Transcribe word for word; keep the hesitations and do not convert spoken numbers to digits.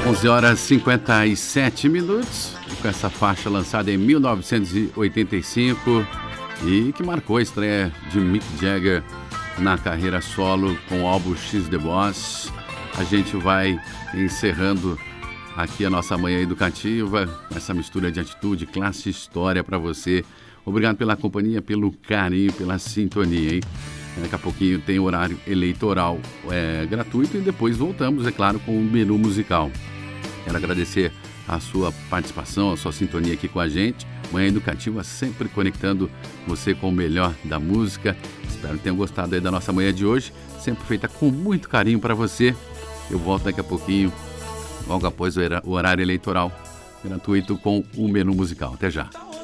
onze horas e cinquenta e sete minutos, com essa faixa lançada em mil novecentos e oitenta e cinco e que marcou a estreia de Mick Jagger na carreira solo com o álbum X The Boss. A gente vai encerrando aqui a nossa manhã educativa, essa mistura de atitude, classe e história para você. Obrigado pela companhia, pelo carinho, pela sintonia, hein? Daqui a pouquinho tem horário eleitoral é, gratuito e depois voltamos, é claro, com o menu musical. Quero agradecer a sua participação, a sua sintonia aqui com a gente. Manhã Educativa sempre conectando você com o melhor da música. Espero que tenham gostado aí da nossa manhã de hoje, sempre feita com muito carinho para você. Eu volto daqui a pouquinho, logo após o horário eleitoral gratuito com o menu musical. Até já.